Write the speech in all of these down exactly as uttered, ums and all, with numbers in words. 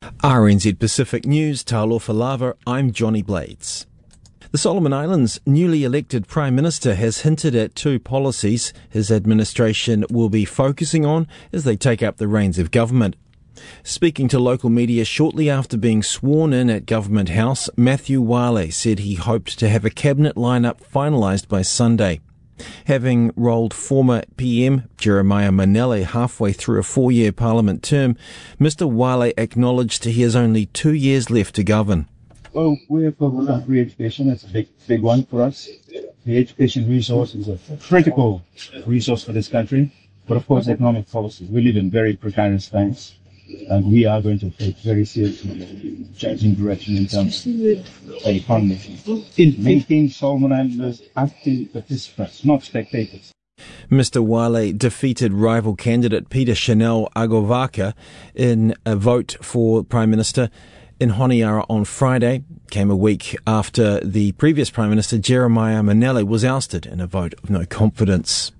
R N Z Pacific News, Talofa Lava, I'm Johnny Blades. The Solomon Islands' newly elected Prime Minister has hinted at two policies his administration will be focusing on as they take up the reins of government. Speaking to local media shortly after being sworn in at Government House, Matthew Wale said he hoped to have a cabinet lineup finalised by Sunday. Having rolled former P M Jeremiah Manele halfway through a four-year parliament term, Mister Wale acknowledged he has only two years left to govern. Well, we're focused on free education. It's a big, big one for us. The education resource is a critical resource for this country. But of course, economic policy. We live in very precarious times, and we are going to take very seriously changing direction in terms of the economy. In making Solomon Islanders active participants, not spectators. Mister Wale defeated rival candidate Peter Chanel Agovaka in a vote for Prime Minister in Honiara on Friday. Came a week after the previous Prime Minister Jeremiah Manele was ousted in a vote of no confidence.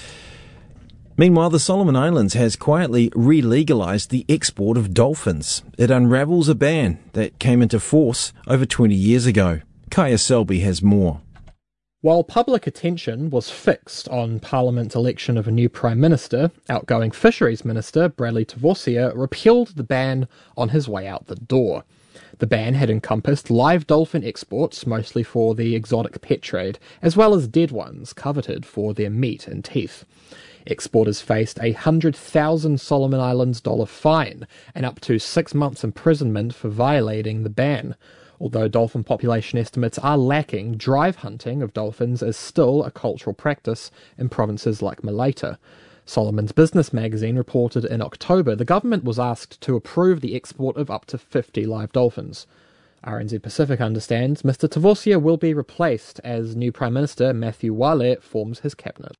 Meanwhile, the Solomon Islands has quietly re-legalised the export of dolphins. It unravels a ban that came into force over twenty years ago. Kaya Selby has more. While public attention was fixed on Parliament's election of a new Prime Minister, outgoing Fisheries Minister Bradley Tavosia repealed the ban on his way out the door. The ban had encompassed live dolphin exports, mostly for the exotic pet trade, as well as dead ones coveted for their meat and teeth. Exporters faced a one hundred thousand Solomon Islands dollar fine and up to six months imprisonment for violating the ban. Although dolphin population estimates are lacking, drive hunting of dolphins is still a cultural practice in provinces like Malaita. Solomon's Business magazine reported in October the government was asked to approve the export of up to fifty live dolphins. R N Z Pacific understands Mister Tavosia will be replaced as new Prime Minister Matthew Wale forms his cabinet.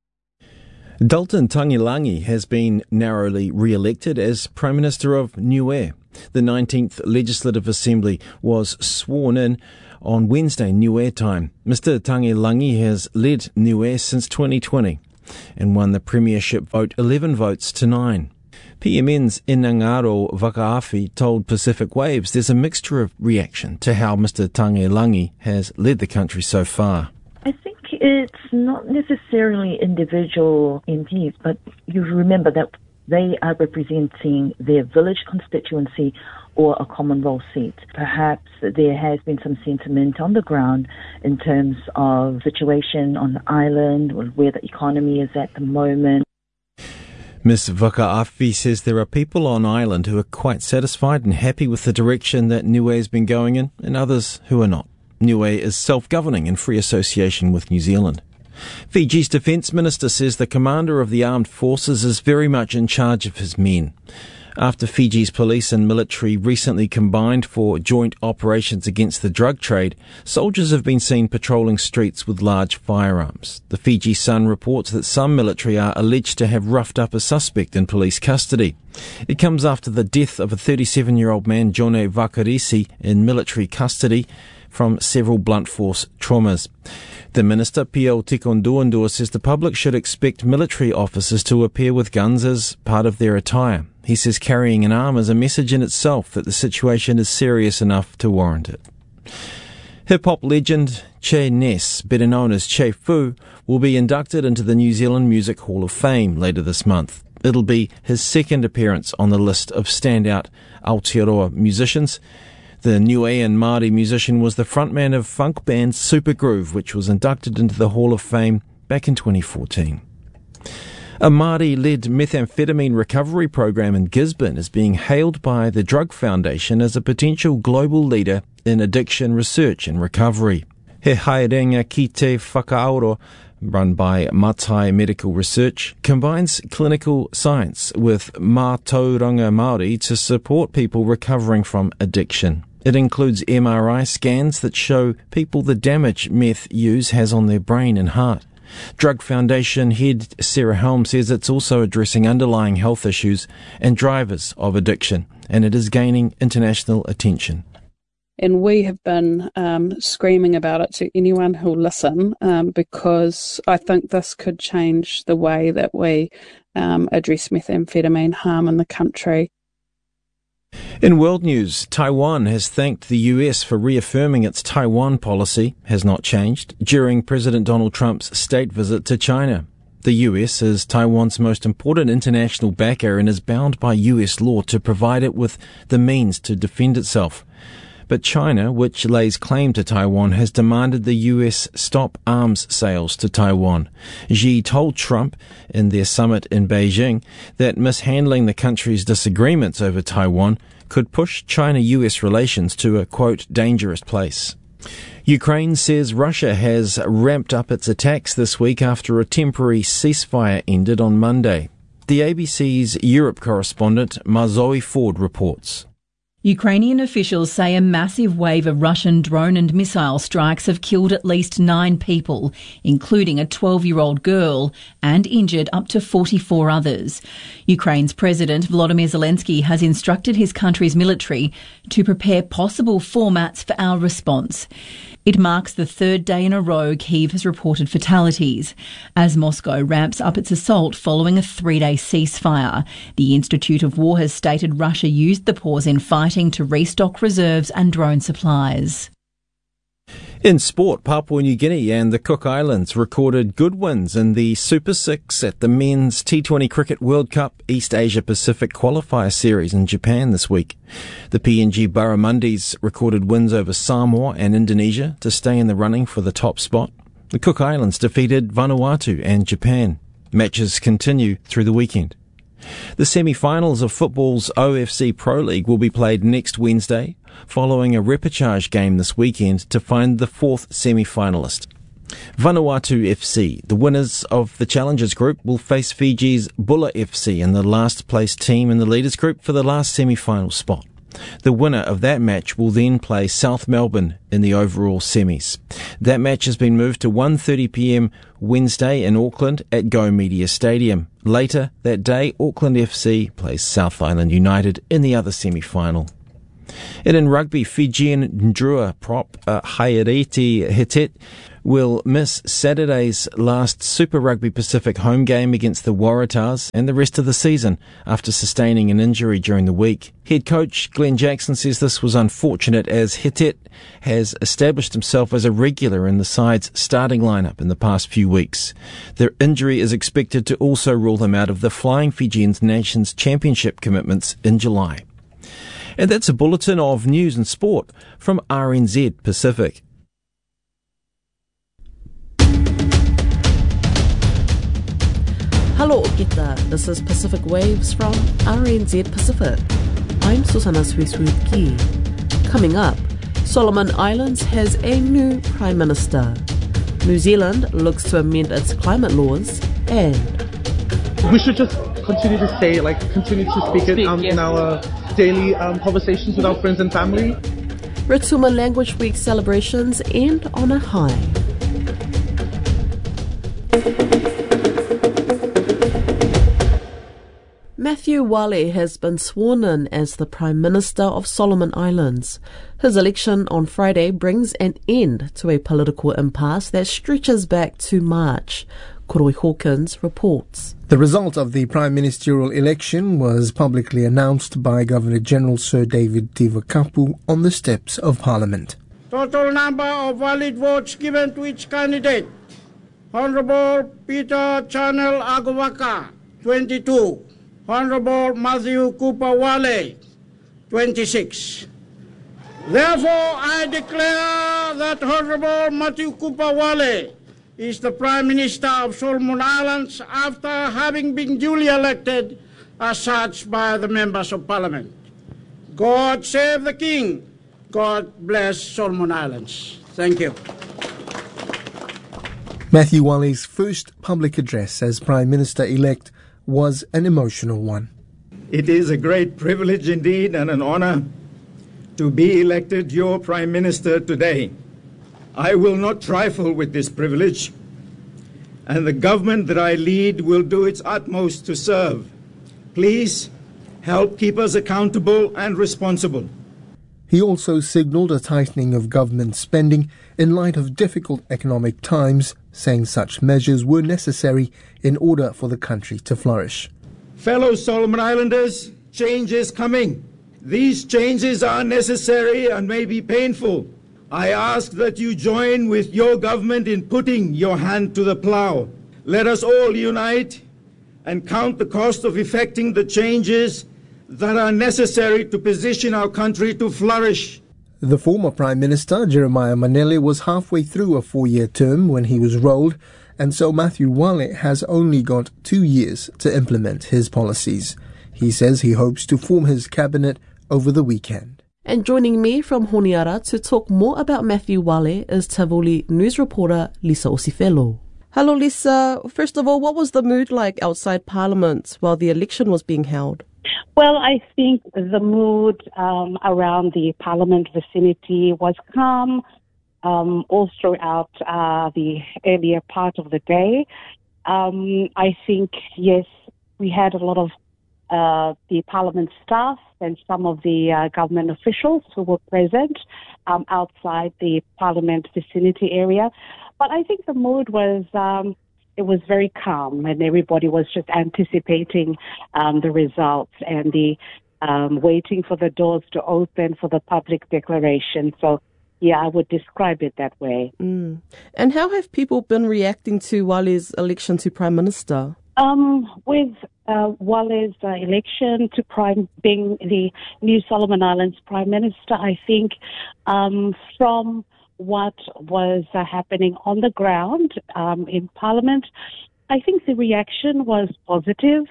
Dalton Tangilangi has been narrowly re-elected as Prime Minister of Niue. The nineteenth Legislative Assembly was sworn in on Wednesday, Niue time. Mister Tangilangi has led Niue since twenty twenty and won the premiership vote eleven votes to nine. P M N's Inangaro Vakaafi told Pacific Waves there's a mixture of reaction to how Mister Tangilangi has led the country so far. I think it's not necessarily individual M Ps, but you remember that they are representing their village constituency or a Commonwealth seat. Perhaps there has been some sentiment on the ground in terms of situation on the island or where the economy is at the moment. Miz Vakaafi says there are people on island who are quite satisfied and happy with the direction that Niue has been going in, and others who are not. Niue is self-governing in free association with New Zealand. Fiji's Defence Minister says the commander of the armed forces is very much in charge of his men. After Fiji's police and military recently combined for joint operations against the drug trade, soldiers have been seen patrolling streets with large firearms. The Fiji Sun reports that some military are alleged to have roughed up a suspect in police custody. It comes after the death of a thirty-seven-year-old man, Jone Vakarisi, in military custody from several blunt force traumas. The Minister, Pio Tikonduandua, says the public should expect military officers to appear with guns as part of their attire. He says carrying an arm is a message in itself that the situation is serious enough to warrant it. Hip-hop legend Che Ness, better known as Che Fu, will be inducted into the New Zealand Music Hall of Fame later this month. It'll be his second appearance on the list of standout Aotearoa musicians. The Niuean Māori musician was the frontman of funk band Supergroove, which was inducted into the Hall of Fame back in twenty fourteen. A Māori-led methamphetamine recovery program in Gisborne is being hailed by the Drug Foundation as a potential global leader in addiction research and recovery. He Haerenga Ki Te Whakaauro, run by Matai Medical Research, combines clinical science with mātauranga Māori to support people recovering from addiction. It includes M R I scans that show people the damage meth use has on their brain and heart. Drug Foundation head Sarah Helm says it's also addressing underlying health issues and drivers of addiction, and it is gaining international attention. And we have been um, screaming about it to anyone who'll listen um, because I think this could change the way that we um, address methamphetamine harm in the country. In world news, Taiwan has thanked the U S for reaffirming its Taiwan policy has not changed during President Donald Trump's state visit to China. The U S is Taiwan's most important international backer and is bound by U S law to provide it with the means to defend itself. But China, which lays claim to Taiwan, has demanded the U S stop arms sales to Taiwan. Xi told Trump in their summit in Beijing that mishandling the country's disagreements over Taiwan could push China-U S relations to a, quote, dangerous place. Ukraine says Russia has ramped up its attacks this week after a temporary ceasefire ended on Monday. The A B C's Europe correspondent Marzoe Ford reports. Ukrainian officials say a massive wave of Russian drone and missile strikes have killed at least nine people, including a twelve-year-old girl, and injured up to forty-four others. Ukraine's President Volodymyr Zelensky has instructed his country's military to prepare possible formats for our response. It marks the third day in a row Kyiv has reported fatalities, as Moscow ramps up its assault following a three-day ceasefire. The Institute of War has stated Russia used the pause in fighting to restock reserves and drone supplies. In sport, Papua New Guinea and the Cook Islands recorded good wins in the Super Six at the Men's T twenty Cricket World Cup East Asia Pacific Qualifier Series in Japan this week. The P N G Barramundis recorded wins over Samoa and Indonesia to stay in the running for the top spot. The Cook Islands defeated Vanuatu and Japan. Matches continue through the weekend. The semi-finals of football's O F C Pro League will be played next Wednesday, following a repechage game this weekend to find the fourth semi-finalist. Vanuatu F C, the winners of the Challengers Group, will face Fiji's Bula F C in the last-placed team in the Leaders Group for the last semi-final spot. The winner of that match will then play South Melbourne in the overall semis. That match has been moved to one thirty p m Wednesday in Auckland at Go Media Stadium. Later that day, Auckland F C plays South Island United in the other semi-final. And in rugby, Fijian Ndrua prop uh, Haireti Hitet will miss Saturday's last Super Rugby Pacific home game against the Waratahs and the rest of the season after sustaining an injury during the week. Head coach Glenn Jackson says this was unfortunate as Hitet has established himself as a regular in the side's starting lineup in the past few weeks. Their injury is expected to also rule him out of the Flying Fijians Nations Championship commitments in July. And that's a bulletin of news and sport from R N Z Pacific. Hello, Gita. This is Pacific Waves from R N Z Pacific. I'm Susana Swiswiki. Coming up, Solomon Islands has a new Prime Minister. New Zealand looks to amend its climate laws, and we should just continue to say, like, continue to speak it um, in our daily um, conversations with our friends and family. Ritsuma Language Week celebrations end on a high. Matthew Wale has been sworn in as the Prime Minister of Solomon Islands. His election on Friday brings an end to a political impasse that stretches back to March. Koroi Hawkins reports. The result of the prime ministerial election was publicly announced by Governor-General Sir David Tivakapu on the steps of Parliament. Total number of valid votes given to each candidate. Honourable Peter Chanel Agawaka, twenty-two. Honourable Matthew Cooper Wale, twenty-six. Therefore, I declare that Honourable Matthew Cooper Wale is the Prime Minister of Solomon Islands after having been duly elected as such by the members of Parliament. God save the King. God bless Solomon Islands. Thank you. Matthew Wale's first public address as Prime Minister-elect was an emotional one. It is a great privilege indeed and an honor to be elected your Prime Minister today. I will not trifle with this privilege, and the government that I lead will do its utmost to serve. Please help keep us accountable and responsible. He also signalled a tightening of government spending in light of difficult economic times, saying such measures were necessary in order for the country to flourish. Fellow Solomon Islanders, change is coming. These changes are necessary and may be painful. I ask that you join with your government in putting your hand to the plough. Let us all unite and count the cost of effecting the changes that are necessary to position our country to flourish. The former Prime Minister, Jeremiah Manele, was halfway through a four-year term when he was rolled, and so Matthew Wale has only got two years to implement his policies. He says he hopes to form his cabinet over the weekend. And joining me from Honiara to talk more about Matthew Wale is Tavuli news reporter Lisa Osifelo. Hello Lisa, first of all, what was the mood like outside Parliament while the election was being held? Well, I think the mood um, around the Parliament vicinity was calm um, all throughout uh, the earlier part of the day. Um, I think, yes, we had a lot of uh, the Parliament staff and some of the uh, government officials who were present um, outside the Parliament vicinity area. But I think the mood was... Um, It was very calm, and everybody was just anticipating um, the results and the um, waiting for the doors to open for the public declaration. So, yeah, I would describe it that way. Mm. And how have people been reacting to Wale's election to Prime Minister? Um, with uh, Wale's uh, election to prime being the new Solomon Islands Prime Minister, I think um, from what was uh, happening on the ground um, in Parliament, I think the reaction was positive.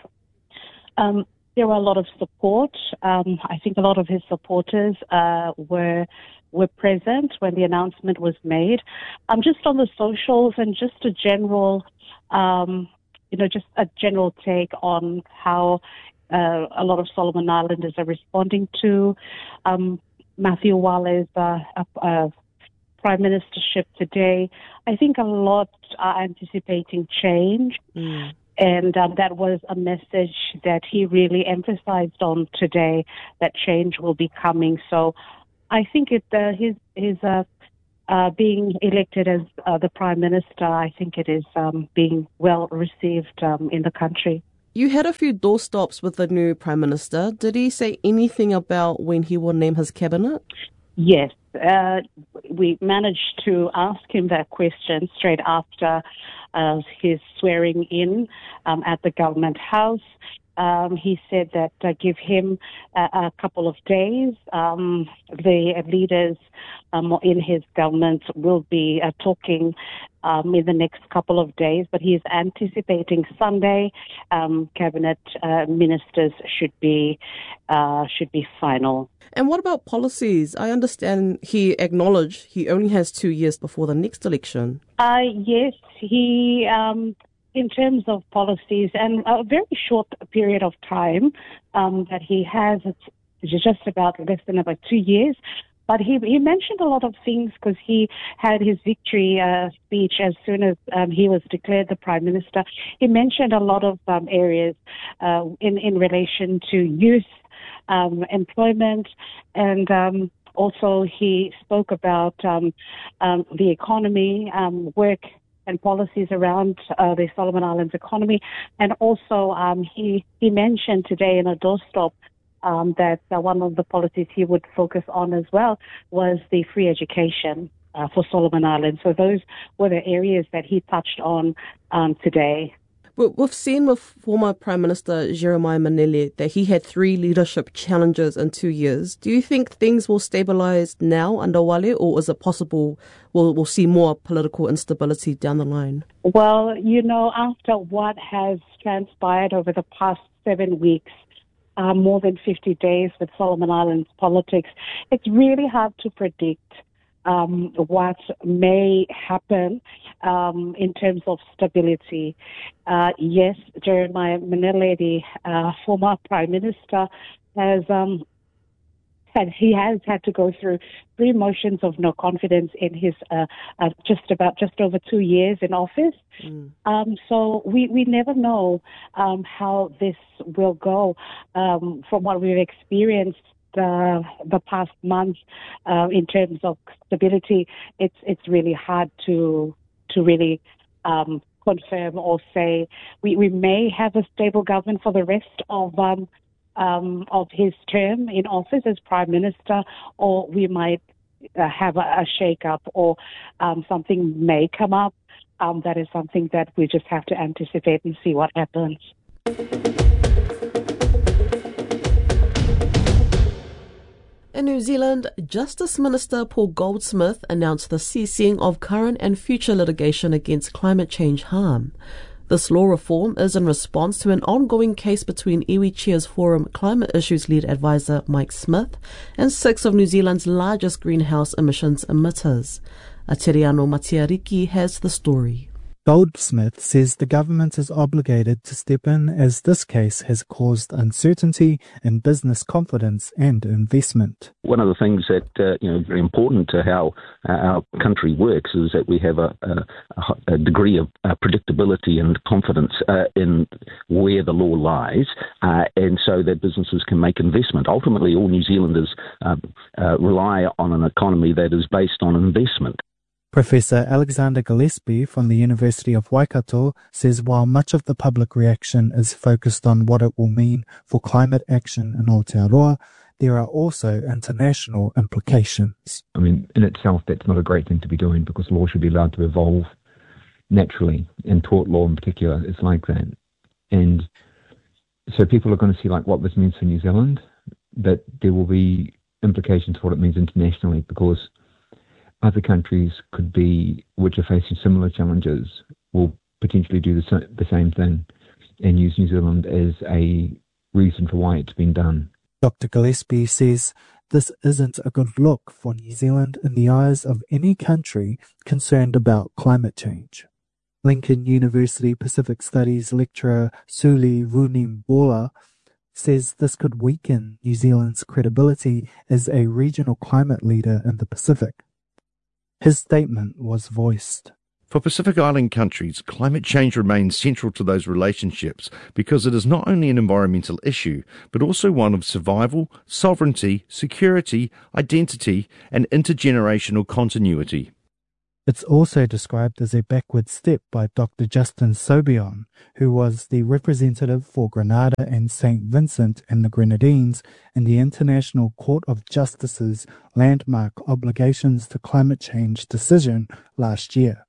Um, there were a lot of support. Um, I think a lot of his supporters uh, were were present when the announcement was made. Um, just on the socials and just a general, um, you know, just a general take on how uh, a lot of Solomon Islanders are responding to um, Matthew Wale's uh, uh, Prime Ministership today. I think a lot are anticipating change, mm. and um, that was a message that he really emphasized on today, that change will be coming. So I think it, uh, his, his uh, uh, being elected as uh, the Prime Minister, I think it is um, being well received um, in the country. You had a few doorstops with the new Prime Minister. Did he say anything about when he will name his cabinet? Yes. Uh, we managed to ask him that question straight after uh, his swearing in um, at the Government House. Um, he said that uh, give him a, a couple of days. Um, the leaders um, in his government will be uh, talking um, in the next couple of days, but he is anticipating Sunday. Um, cabinet uh, ministers should be uh, should be final. And what about policies? I understand he acknowledged he only has two years before the next election. Uh, yes, he, um, in terms of policies, and a very short period of time um, that he has, it's just about less than about two years. But he, he mentioned a lot of things because he had his victory uh, speech as soon as um, he was declared the Prime Minister. He mentioned a lot of um, areas uh, in, in relation to youth, Um, employment, and um, also he spoke about um, um, the economy, um, work and policies around uh, the Solomon Islands economy, and also um, he, he mentioned today in a doorstop um, that uh, one of the policies he would focus on as well was the free education uh, for Solomon Islands. So those were the areas that he touched on um, today. We've seen with former Prime Minister Jeremiah Manele that he had three leadership challenges in two years. Do you think things will stabilise now under Wale, or is it possible we'll, we'll see more political instability down the line? Well, you know, after what has transpired over the past seven weeks, uh, more than fifty days with Solomon Islands politics, it's really hard to predict Um, what may happen um, in terms of stability. Uh, yes, Jeremiah Manele, the uh, former Prime Minister, has um, had he has had to go through three motions of no confidence in his uh, uh, just about just over two years in office. Mm. Um, so we, we never know um, how this will go. Um, from what we've experienced The, the past month, uh, in terms of stability, it's it's really hard to to really um, confirm or say we, we may have a stable government for the rest of um, um, of his term in office as Prime Minister, or we might uh, have a, a shake-up, or um, something may come up. Um, that is something that we just have to anticipate and see what happens. In New Zealand, Justice Minister Paul Goldsmith announced the ceasing of current and future litigation against climate change harm. This law reform is in response to an ongoing case between Iwi Cheers Forum Climate Issues Lead Advisor Mike Smith and six of New Zealand's largest greenhouse emissions emitters. Ateriano Matiariki has the story. Goldsmith says the government is obligated to step in as this case has caused uncertainty in business confidence and investment. One of the things that uh, you know very important to how uh, our country works is that we have a, a, a degree of uh, predictability and confidence uh, in where the law lies, uh, and so that businesses can make investment. Ultimately, all New Zealanders uh, uh, rely on an economy that is based on investment. Professor Alexander Gillespie from the University of Waikato says while much of the public reaction is focused on what it will mean for climate action in Aotearoa, there are also international implications. I mean, in itself, that's not a great thing to be doing because law should be allowed to evolve naturally, and tort law in particular is like that. And so people are going to see like what this means for New Zealand, but there will be implications for what it means internationally because other countries could be, which are facing similar challenges, will potentially do the, sa- the same thing and use New Zealand as a reason for why it's been done. Doctor Gillespie says this isn't a good look for New Zealand in the eyes of any country concerned about climate change. Lincoln University Pacific Studies lecturer Suli Runimbola says this could weaken New Zealand's credibility as a regional climate leader in the Pacific. His statement was voiced. For Pacific Island countries, climate change remains central to those relationships because it is not only an environmental issue, but also one of survival, sovereignty, security, identity, and intergenerational continuity. It's also described as a backward step by Doctor Justin Sobion, who was the representative for Grenada and Saint Vincent and the Grenadines in the International Court of Justice's landmark obligations to climate change decision last year.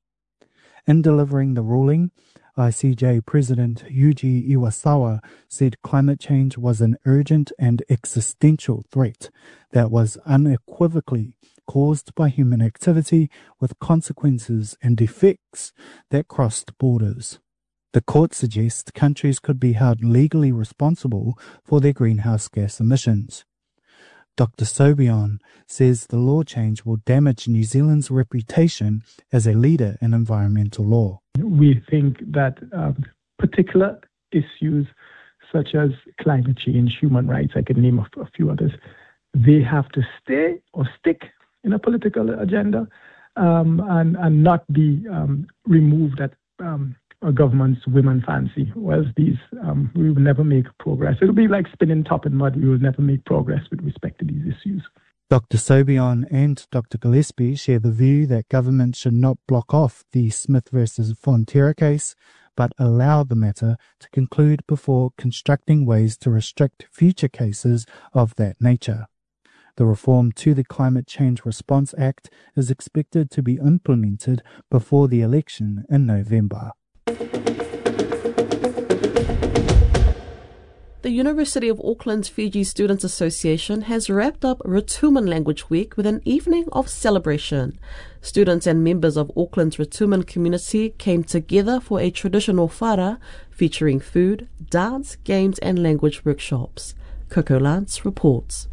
In delivering the ruling, I C J President Yuji Iwasawa said climate change was an urgent and existential threat that was unequivocally caused by human activity with consequences and effects that crossed borders. The court suggests countries could be held legally responsible for their greenhouse gas emissions. Doctor Sobion says the law change will damage New Zealand's reputation as a leader in environmental law. We think that um, particular issues such as climate change, human rights, I can name a, a few others, they have to stay or stick in a political agenda um, and, and not be um, removed at um, a government's whim and fancy. Whereas these, um, we will never make progress. It'll be like spinning top in mud. We will never make progress with respect to these issues. Doctor Sobion and Doctor Gillespie share the view that government should not block off the Smith versus Fonterra case, but allow the matter to conclude before constructing ways to restrict future cases of that nature. The reform to the Climate Change Response Act is expected to be implemented before the election in November. The University of Auckland's Fiji Students Association has wrapped up Ratuman Language Week with an evening of celebration. Students and members of Auckland's Ratuman community came together for a traditional whara featuring food, dance, games and language workshops. Coco Lance reports.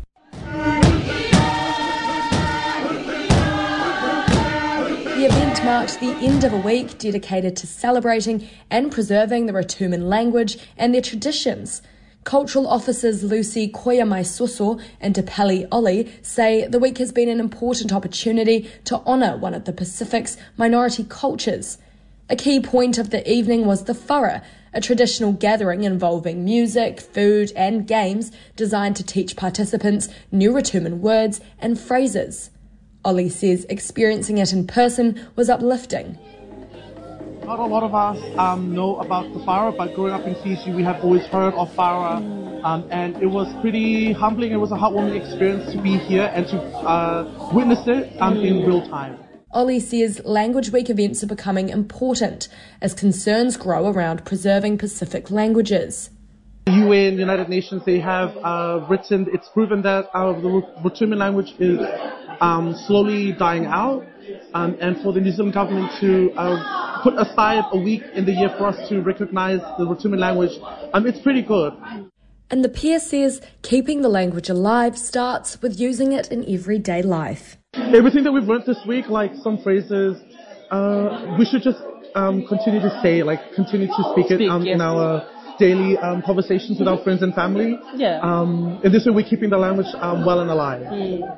The event marked the end of a week dedicated to celebrating and preserving the Ratuman language and their traditions. Cultural officers Lucy Koyamai-Soso and Tapeli Oli say the week has been an important opportunity to honour one of the Pacific's minority cultures. A key point of the evening was the whara, a traditional gathering involving music, food and games designed to teach participants new Ratuman words and phrases. Ollie says experiencing it in person was uplifting. Not a lot of us um, know about the Whara, but growing up in Fiji, we have always heard of Whara, um, and it was pretty humbling. It was a heartwarming experience to be here and to uh, witness it um, in real time. Ollie says Language Week events are becoming important as concerns grow around preserving Pacific languages. The U N, United Nations, they have uh, written, it's proven that uh, the Rotuman language is um, slowly dying out, um, and for the New Zealand government to uh, put aside a week in the year for us to recognise the Rotuman language, um, it's pretty good. And the peer says keeping the language alive starts with using it in everyday life. Everything that we've learned this week, like some phrases, uh, we should just um, continue to say, like continue to speak, speak it um, yes. in our daily um, conversations with our friends and family. Yeah. Um, in this way, we're keeping the language um, well and alive. Mm.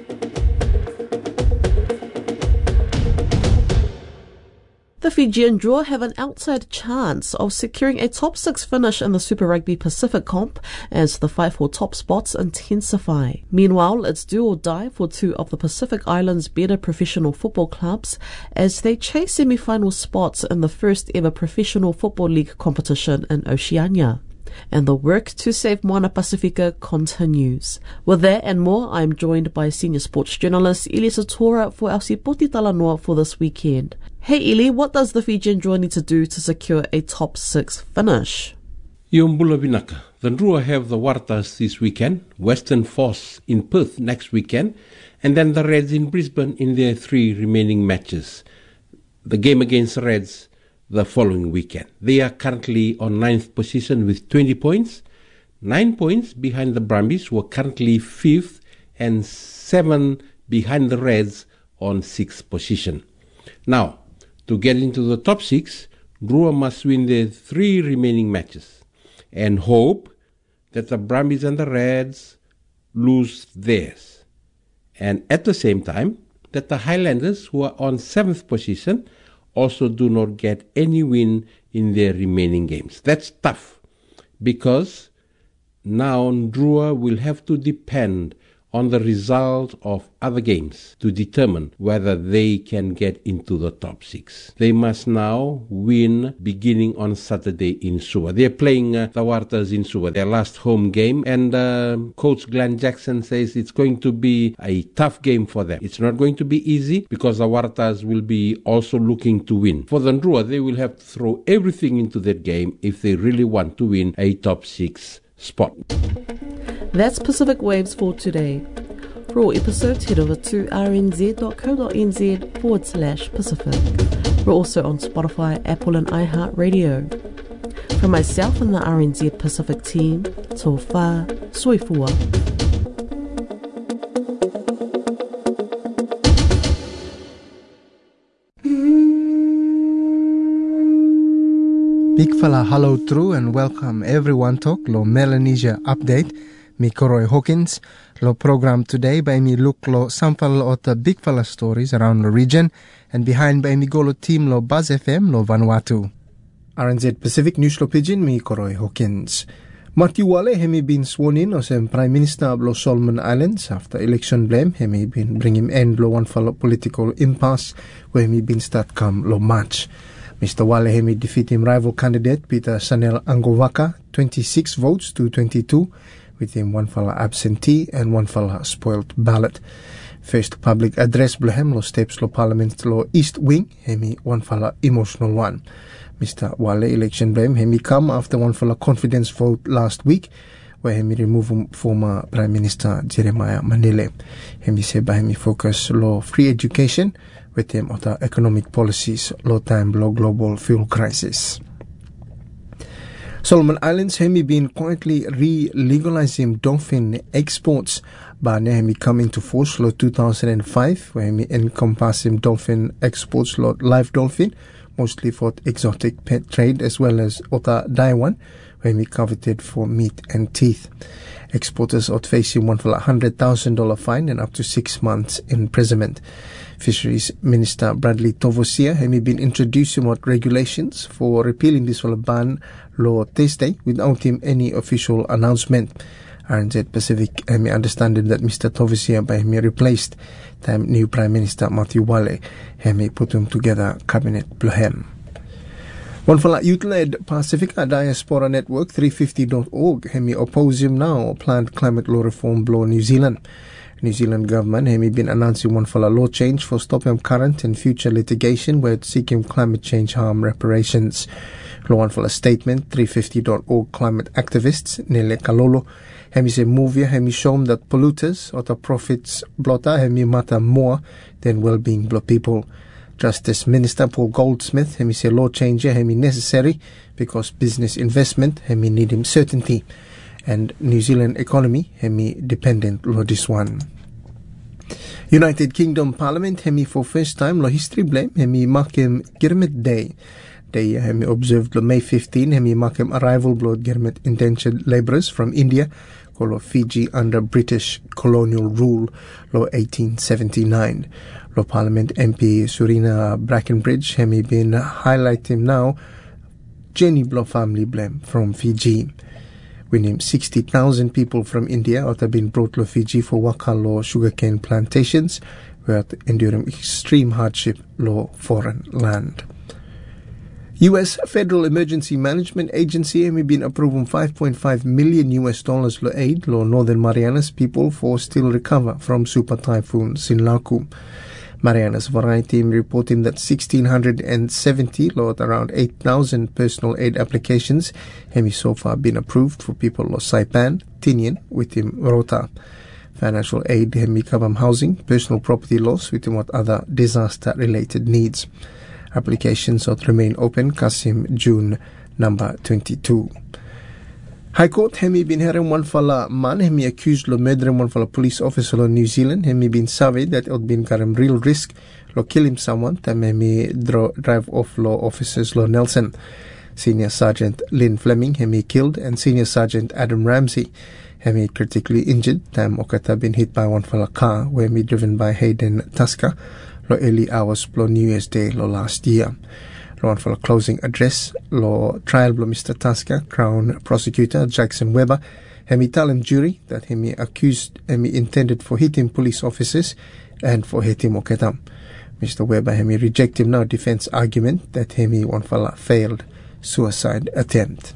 The Fijian Drua have an outside chance of securing a top six finish in the Super Rugby Pacific comp as the fight for top spots intensify. Meanwhile, it's do or die for two of the Pacific Islands' better professional football clubs as they chase semi-final spots in the first ever professional football league competition in Oceania. And the work to save Moana Pacifica continues. With that and more, I'm joined by senior sports journalist Ili Satora for our Sipoti Talanoa for this weekend. Hey Ili, what does the Fijian Drua need to do to secure a top six finish? Iombula Vinaka. The Drua have the Waratahs this weekend, Western Force in Perth next weekend, and then the Reds in Brisbane in their three remaining matches. The game against the Reds the following weekend. They are currently on ninth position with twenty points, nine points behind the Brumbies, who are currently fifth, and seven behind the Reds on sixth position. Now, to get into the top six, Drua must win their three remaining matches and hope that the Brumbies and the Reds lose theirs. And at the same time, that the Highlanders, who are on seventh position, also do not get any win in their remaining games. That's tough because now Drua will have to depend on the result of other games to determine whether they can get into the top six. They must now win beginning on Saturday in Suva. They're playing uh, the Waratahs in Suva, their last home game, and uh, Coach Glenn Jackson says it's going to be a tough game for them. It's not going to be easy because the Waratahs will be also looking to win. For the Drua, they will have to throw everything into that game if they really want to win a top six spot. That's Pacific Waves for today. For all episodes, head over to rnz.co.nz forward slash Pacific. We're also on Spotify, Apple and iHeartRadio. From myself and the R N Z Pacific team, tō whā, soifua. Big fella hello through and welcome everyone to lo Melanesia update. Mi Koroi Hawkins. Lo program today by mi look lo sample of the big fella stories around the region and behind by mi go lo team lo Buzz F M lo Vanuatu. R N Z Pacific News lo Pigeon mi Koroi Hawkins. Matthew Wale hemi been sworn in as Prime Minister of lo Solomon Islands after election blame hemi been bring him end lo one for political impasse where hemi been start come lo March. Mister Wale hemi defeat him rival candidate Peter Sanel Angovaka twenty-six votes to twenty-two, with him one fella absentee and one fella spoiled ballot. First public address blehem lo steps lo parliament lo east wing hemi one fella emotional one. Mister Wale election blame hemi come after one fella confidence vote last week where hemi remove former Prime Minister Jeremiah Manele. Hemi say by hemi focus lo free education with him other economic policies low time low global fuel crisis. Solomon Islands hemi been quietly re-legalizing dolphin exports but hemi come into force lo two thousand five where hemi encompass him dolphin exports lo live dolphin mostly for exotic pet trade as well as other Daiwan where hemi coveted for meat and teeth. Exporters are facing one for a hundred thousand dollar fine and up to six months imprisonment. Fisheries Minister Bradley Tovosia has been introducing what regulations for repealing this ban law Thursday without him any official announcement. R N Z Pacific has understanding that Mister Tovosia by him replaced time new Prime Minister Matthew Wale has put him together cabinet blohem. One for youth-led Pacifica Diaspora Network three fifty dot org hemi oppose him now planned climate law reform law New Zealand. New Zealand government hemi been announcing one for law change for stopping current and future litigation where it's seeking climate change harm reparations. Law one for a statement three fifty dot org climate activists Nele Kalolo hemi se movia hemi show that polluters or the profits blota hemi matter more than well-being blo people. Justice Minister Paul Goldsmith hemi say law change hemi necessary because business investment hemi need him certainty and New Zealand economy hemi dependent lo this one. United Kingdom Parliament hemi for first time lo history blame hemi mark him Girmet Day. Day hemi observed lo May fifteenth hemi mark him arrival blood Girmet indentured labourers from India lo Fiji under British colonial rule lo eighteen seventy-nine. Lo Parliament M P Surina Brackenbridge hemi been highlighting now Jenny Blo family blame from Fiji. We named sixty thousand people from India that have been brought to Fiji for waka lo sugarcane plantations where enduring extreme hardship lo foreign land. U S Federal Emergency Management Agency hemi been approving five point five million U S dollars lo aid lo Northern Marianas people for still recover from super typhoon Sinlaku. Marianas Variety reporting that one thousand six hundred seventy, or around eight thousand personal aid applications have so far been approved for people of Saipan, Tinian, within Rota. Financial aid have cover housing, personal property loss, within what other disaster-related needs. Applications ought remain open, Kasim, June number twenty-two. High Court hemi been hearing one fella man hemi accused lo murdering one fella police officer lo New Zealand hemi been surveyed that it been carrying real risk lo kill him someone time hemi dro- drive off lo officers lo Nelson. Senior Sergeant Lynn Fleming hemi killed and Senior Sergeant Adam Ramsey hemi critically injured time Okata been hit by one fella car where hemi driven by Hayden Tusker lo early hours lo New Year's Day lo last year. One for a closing address, law trial by Mister Tusker, Crown Prosecutor Jackson Weber, hemi tell him jury that hemi accused hemi intended for hitting police officers and for hitting Oketam. Mister Weber hemi reject him now defense argument that hemi one fella failed suicide attempt.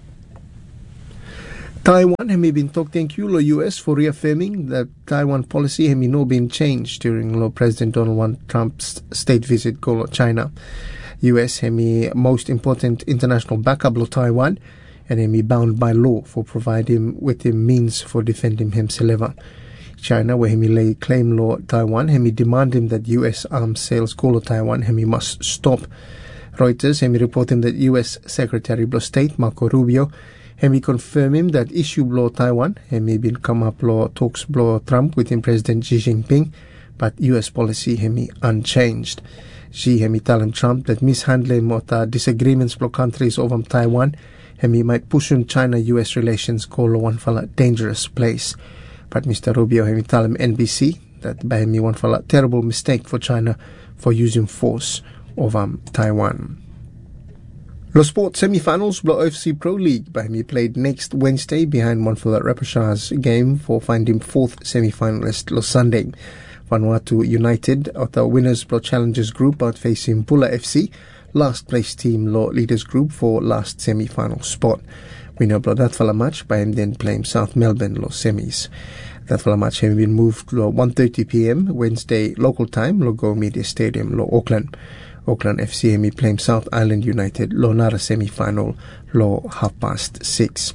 Taiwan hemi been talk thank you lo U S for reaffirming that Taiwan policy hemi no been changed during lo President Donald Trump's state visit go lo China. U S hemi most important international backup lo Taiwan and hemi bound by law for providing with him means for defending himself. China where hemi lay claim law Taiwan hemi demand him that U S arms sales go lo Taiwan hemi must stop. Reuters hemi reporting that U S Secretary of State Marco Rubio hemi confirm him that issue blow Taiwan hemi been come up law talks blow Trump within President Xi Jinping but U S policy hemi unchanged. Xi hemi telling Trump that mishandling of the disagreements block countries over Taiwan hemi might push on China-U S relations call one fella dangerous place. But Mister Rubio hemi tell him N B C that by hemi one fella terrible mistake for China for using force over Taiwan. Lo Sport semi-finals blow O F C Pro League by hemi played next Wednesday behind one fella Repechage game for finding fourth semi-finalist Lo Sunday. Vanuatu United of the Winners Blow Challengers Group out facing Pula F C, last place team Law Leaders Group for last semi-final spot. Winner blow that fella match by him then playing South Melbourne Law semis. That fella match having been moved to one thirty p.m. Wednesday local time Law Go Media Stadium Law Auckland. Auckland F C hemi playing South Island United Law Nara semi-final Law half past six.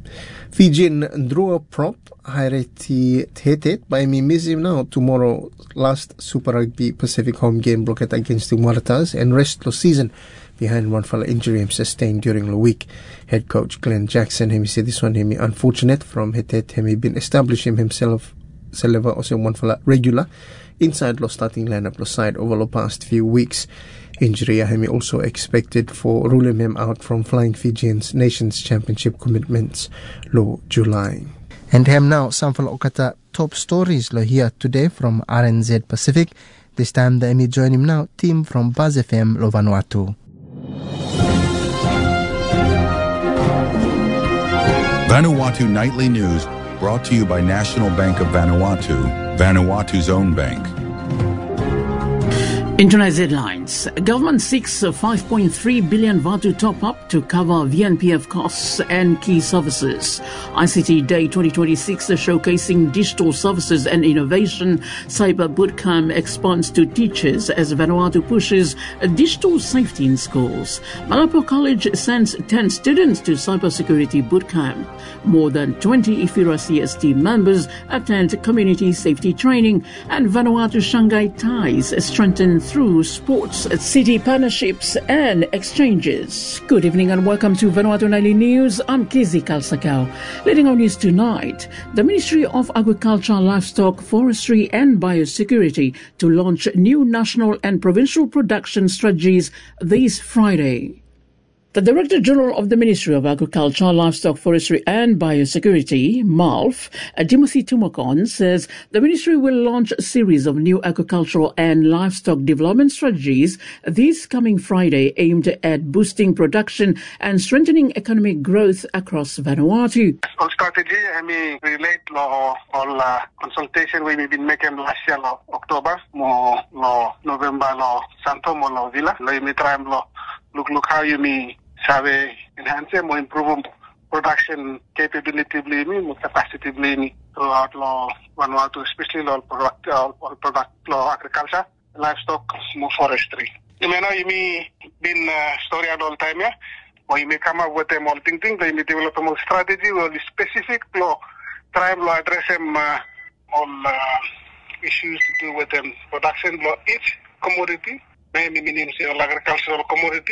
Fijian draw prop Haireti Tetet by me missing now tomorrow last Super Rugby Pacific home game blocked against the Waratahs and rest the season behind one fella injury him sustained during the week. Head coach Glenn Jackson him said this one him unfortunate from Hetet him been establishing himself Seleva also one fella regular inside the starting lineup the side over the past few weeks. Injury him also expected for ruling him out from Flying Fijians Nations Championship commitments low July. And him now some for okata top stories lo here today from R N Z Pacific. This time the Emmy join him now team from Buzz F M lo Vanuatu. Vanuatu Nightly News brought to you by National Bank of Vanuatu, Vanuatu's own bank. International headlines. Government seeks a five point three billion Vatu top-up to cover V N P F costs and key services. I C T Day twenty twenty-six showcasing digital services and innovation. Cyber Bootcamp expands to teachers as Vanuatu pushes digital safety in schools. Malapo College sends ten students to cybersecurity bootcamp. More than twenty I F I R A C S T members attend community safety training, and Vanuatu Shanghai ties strengthen through sports, city partnerships and exchanges. Good evening and welcome to Vanuatu Nightly News. I'm Kizzy Kalsakau. Leading our news tonight, the Ministry of Agriculture, Livestock, Forestry and Biosecurity to launch new national and provincial production strategies this Friday. The Director General of the Ministry of Agriculture, Livestock, Forestry and Biosecurity, M A L F, Timothy Tumokon, says the ministry will launch a series of new agricultural and livestock development strategies this coming Friday aimed at boosting production and strengthening economic growth across Vanuatu. On strategy, I mean, relate law on uh, consultation we have been making last year, law, October, more law, November, law, Santo, more law, Villa, law, me try law, look, look how you mean. Sabe enhance more improve production capability more capacity throughout law Vanuatu, especially law product uh, product law agriculture, livestock, more forestry. You may know you may been uh, story all the time, yeah. Or you may come up with them all thing thing. They may develop a more strategy or the specific law try to address them uh, all uh, issues to do with them production law each commodity. Agricultural commodity,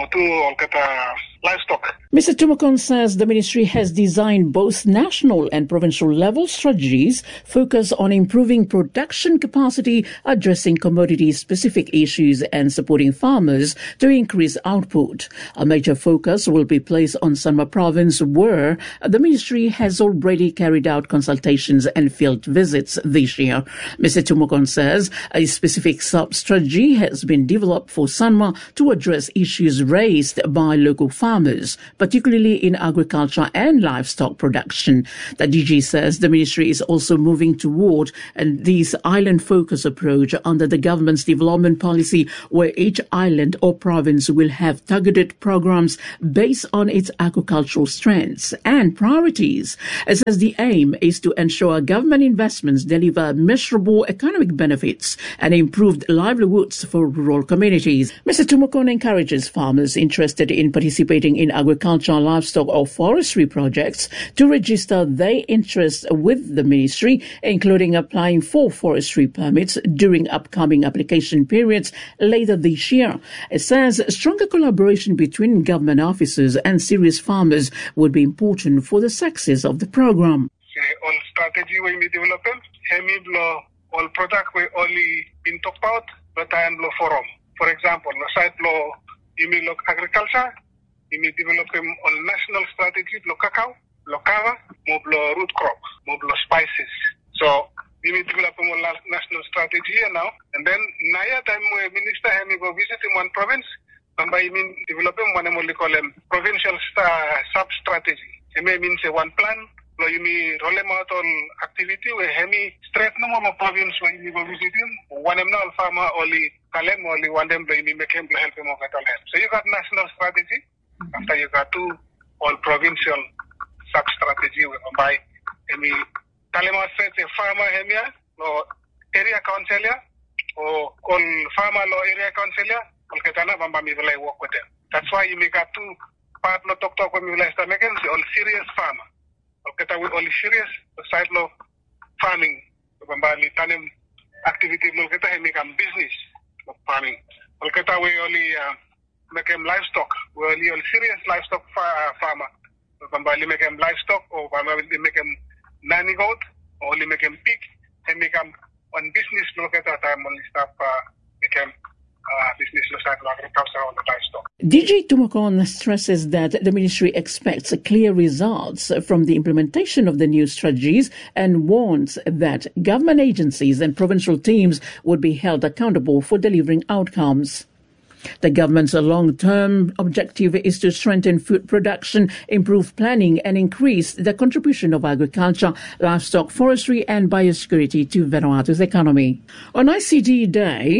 livestock. Mister Tumokon says the ministry has designed both national and provincial level strategies focused on improving production capacity, addressing commodity-specific issues and supporting farmers to increase output. A major focus will be placed on Sanma Province, where the ministry has already carried out consultations and field visits this year. Mister Tumokon says a specific sub-strategy has been developed for Sanma to address issues raised by local farmers, particularly in agriculture and livestock production. The D G says the ministry is also moving toward this island-focused approach under the government's development policy, where each island or province will have targeted programs based on its agricultural strengths and priorities. It says the aim is to ensure government investments deliver measurable economic benefits and improved livelihoods for rural communities. Mister Tumokon encourages farmers interested in participating in agriculture, livestock or forestry projects to register their interest with the ministry, including applying for forestry permits during upcoming application periods later this year. It says stronger collaboration between government officers and serious farmers would be important for the success of the program. On strategy we may develop, all product we only been talked about, but I am law forum. For example, the side law, you may look agriculture, you may develop them on national strategy, lo cacao, lo cava, more root crop, more spices. So, you may develop them on national strategy here now. And then, naya time where minister have me go visit in one province, and by mean develop them one only call them provincial sub-strategy. It may mean say one plan, lo you may roll them out on activity where hemi straight no more province where you go visit him, one them now farmer only kalem only one them they make him help him over the land. So you got national strategy, after you got two all provincial sub strategy where by hemi kalem straight a farmer hemia or area councilor or call farmer law area councilor, Kolkatana Bamba me will work with them. That's why you make a two part no talk talk when you last time again all serious farmer. Kolkata we only serious side law farming, Bambali tanem activity Kolkata he make a business of farming. Kolkata we only uh, make him livestock, we only all serious livestock fa- farmer. Bambali make him livestock or Bambali make him nanny goat or only make him pig, he make him on business Kolkata time only stuff uh, make him Uh, business agriculture on the livestock. D G Tumokon stresses that the ministry expects clear results from the implementation of the new strategies and warns that government agencies and provincial teams would be held accountable for delivering outcomes. The government's long-term objective is to strengthen food production, improve planning and increase the contribution of agriculture, livestock, forestry and biosecurity to Vanuatu's economy. On I C T Day,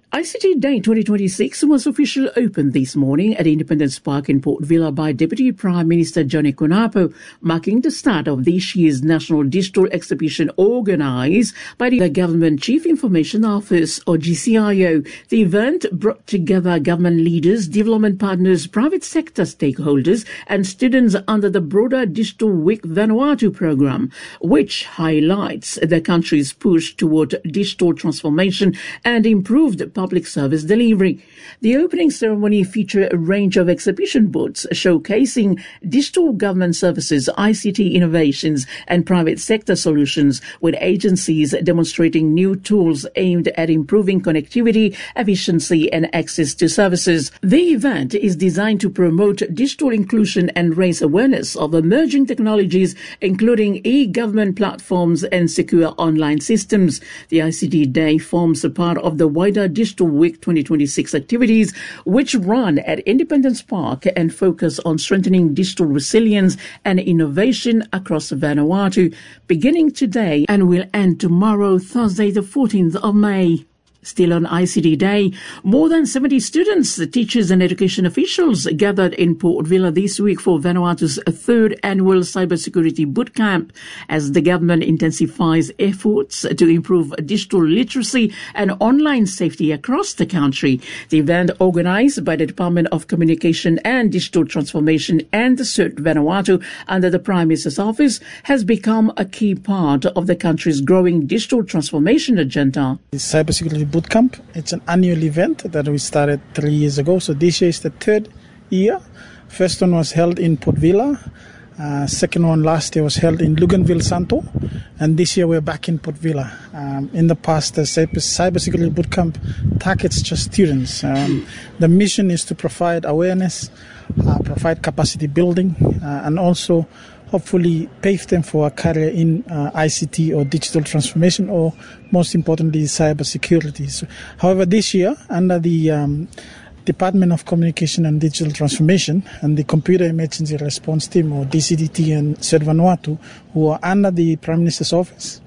I C T Day twenty twenty-six was officially opened this morning at Independence Park in Port Vila by Deputy Prime Minister Johnny Kunapu, marking the start of this year's National Digital Exhibition organised by the Government Chief Information Office, or G C I O. The event brought together government leaders, development partners, private sector stakeholders and students under the broader Digital Week Vanuatu programme, which highlights the country's push toward digital transformation and improved public service delivery. The opening ceremony featured a range of exhibition booths showcasing digital government services, I C T innovations and private sector solutions, with agencies demonstrating new tools aimed at improving connectivity, efficiency and access to services. The event is designed to promote digital inclusion and raise awareness of emerging technologies, including e-government platforms and secure online systems. The I C T Day forms a part of the wider Digital Week twenty twenty-six activities, which run at Independence Park and focus on strengthening digital resilience and innovation across Vanuatu, beginning today and will end tomorrow, Thursday the fourteenth of May. Still on I C T Day, more than seventy students, teachers and education officials gathered in Port Vila this week for Vanuatu's third annual cybersecurity bootcamp as the government intensifies efforts to improve digital literacy and online safety across the country. The event, organised by the Department of Communication and Digital Transformation and the CERT Vanuatu under the Prime Minister's Office, has become a key part of the country's growing digital transformation agenda. The cybersecurity bootcamp, it's an annual event that we started three years ago. So this year is the third year. First one was held in Port Vila. Uh, second one last year was held in Luganville Santo. And this year we're back in Port Vila. Um, in the past, the cybersecurity bootcamp targets just students. Um, the mission is to provide awareness, uh, provide capacity building, uh, and also hopefully pave them for a career in uh, I C T or digital transformation, or most importantly, cyber security. So, however, this year, under the um, Department of Communication and Digital Transformation and the Computer Emergency Response Team, or D C D T, and CERT Vanuatu, who are under the Prime Minister's Office,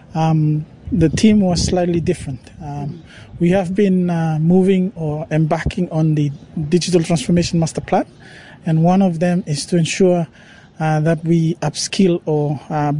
um, the team was slightly different. Um, we have been uh, moving or embarking on the Digital Transformation Master Plan, and one of them is to ensure Uh, that we upskill or uh,